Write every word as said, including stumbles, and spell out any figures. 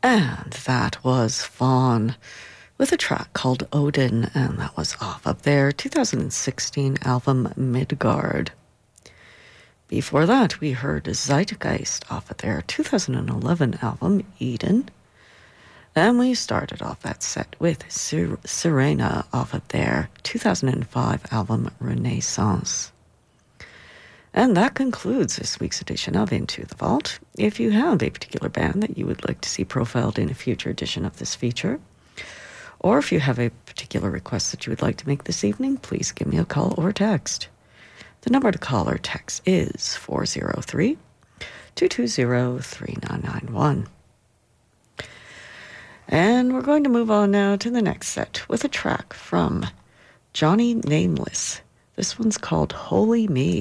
And that was Fawn with a track called Odin, and that was off of their two thousand sixteen album Midgard. Before that, we heard Zeitgeist off of their two thousand eleven album Eden. And we started off that set with Sir- Serena off of their two thousand five album Renaissance. And that concludes this week's edition of Into the Vault. If you have a particular band that you would like to see profiled in a future edition of this feature, or if you have a particular request that you would like to make this evening, please give me a call or text. The number to call or text is four oh three, two two zero, three nine nine one. And we're going to move on now to the next set with a track from Johnny Nameless. This one's called Holy Me.